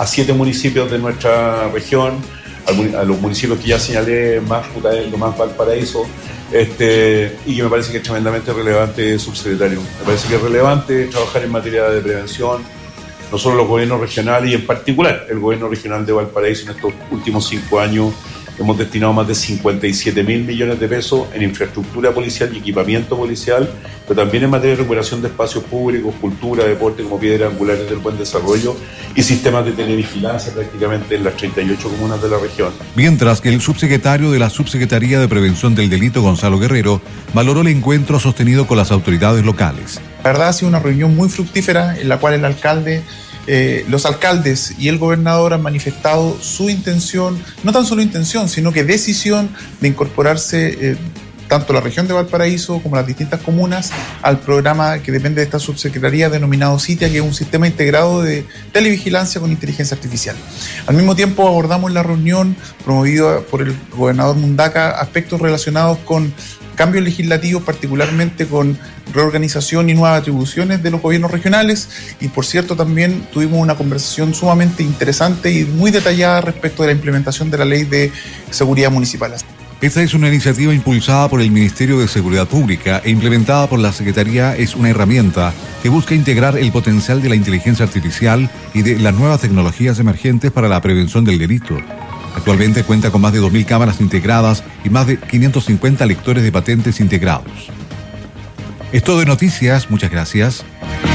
a 7 municipios de nuestra región, a los municipios que ya señalé, más Pudahuel, más Valparaíso, y que me parece que es tremendamente relevante, subsecretario. Me parece que es relevante trabajar en materia de prevención, no solo los gobiernos regionales y en particular el gobierno regional de Valparaíso. En estos últimos 5 años hemos destinado más de 57.000 millones de pesos en infraestructura policial y equipamiento policial, pero también en materia de recuperación de espacios públicos, cultura, deporte como piedras angulares del buen desarrollo y sistemas de televigilancia prácticamente en las 38 comunas de la región. Mientras que el subsecretario de la Subsecretaría de Prevención del Delito, Gonzalo Guerrero, valoró el encuentro sostenido con las autoridades locales. La verdad ha sido una reunión muy fructífera en la cual los alcaldes y el gobernador han manifestado su intención, no tan solo intención, sino que decisión de incorporarse tanto la región de Valparaíso como las distintas comunas al programa que depende de esta subsecretaría denominado CITIA, que es un sistema integrado de televigilancia con inteligencia artificial. Al mismo tiempo abordamos en la reunión promovida por el gobernador Mundaca aspectos relacionados con cambios legislativos, particularmente con reorganización y nuevas atribuciones de los gobiernos regionales, y por cierto también tuvimos una conversación sumamente interesante y muy detallada respecto de la implementación de la Ley de Seguridad Municipal. Esta es una iniciativa impulsada por el Ministerio de Seguridad Pública e implementada por la Secretaría. Es una herramienta que busca integrar el potencial de la inteligencia artificial y de las nuevas tecnologías emergentes para la prevención del delito. Actualmente cuenta con más de 2.000 cámaras integradas y más de 550 lectores de patentes integrados. Es todo de noticias, muchas gracias.